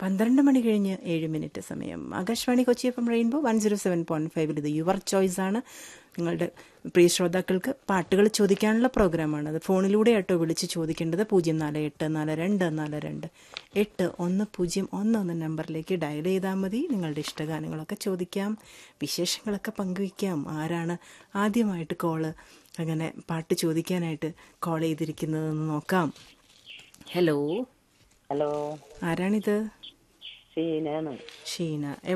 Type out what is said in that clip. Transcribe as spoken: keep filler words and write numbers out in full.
പന്ത്രണ്ട് മണി കഴിഞ്ഞ് ഏഴ് മിനിറ്റ് സമയം. Akashvani Kochi F M rainbow one zero seven point ഫൈവിൽ ഇത് യുവർ ചോയ്സ് ആണ്. നിങ്ങളുടെ പ്രിയ ശ്രോതാക്കൾക്ക് പാട്ടുകൾ ചോദിക്കാനുള്ള പ്രോഗ്രാമാണ്. അത് ഫോണിലൂടെ ആട്ടോ വിളിച്ച് ചോദിക്കേണ്ടത്. പൂജ്യം നാല് എട്ട് നാല് രണ്ട് നാല് രണ്ട് എട്ട് ഒന്ന് പൂജ്യം ഒന്ന് എന്ന നമ്പറിലേക്ക് ഡയൽ ചെയ്താൽ മതി. നിങ്ങളുടെ ഇഷ്ടഗാനങ്ങളൊക്കെ ചോദിക്കാം, വിശേഷങ്ങളൊക്കെ പങ്കുവയ്ക്കാം. ആരാണ് ആദ്യമായിട്ട് കോള് അങ്ങനെ പാട്ട് ചോദിക്കാനായിട്ട് കോൾ ചെയ്തിരിക്കുന്നതെന്ന് നോക്കാം. ഹലോ, ഹലോ, ആരാണിത്? ഷീനാണ്. ഷീന.